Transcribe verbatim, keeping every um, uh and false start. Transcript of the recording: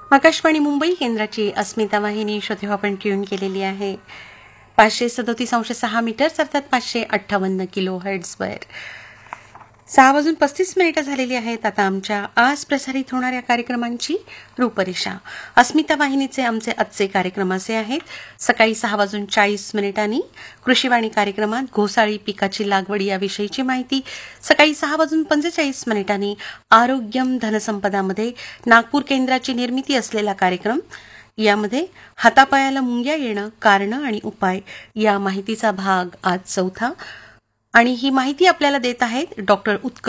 आकाशवाणी मुंबई केंद्राची अस्मिता वाहिनी श्रोते हो आपण ट्यून केलेली आहे पाचशे सदोतीस अंश सहा मीटर अर्थात पाचशे अठ्ठावन्न किलो हर्ट्झवर. सहा वाजून पस्तीस मिनिटं झालेली आहेत. आता आमच्या आज प्रसारित होणाऱ्या कार्यक्रमांची रूपरेषा. अस्मिता वाहिनीचे आमचे आजचे कार्यक्रम असे आहेत. सकाळी सहा वाजून चाळीस मिनिटांनी कृषीवाणी कार्यक्रमात घोसाळी पिकाची लागवड याविषयीची माहिती. सकाळी सहा वाजून पंचेचाळीस मिनिटांनी आरोग्यम धनसंपदामध्ये नागपूर केंद्राची निर्मिती असलेला कार्यक्रम. यामध्ये हातापायाला मुंग्या येणं, कारणं आणि उपाय या माहितीचा भाग आज चौथा. आणि ही माहिती आपल्याला देत आहेत डॉक्टर उत्कर्ष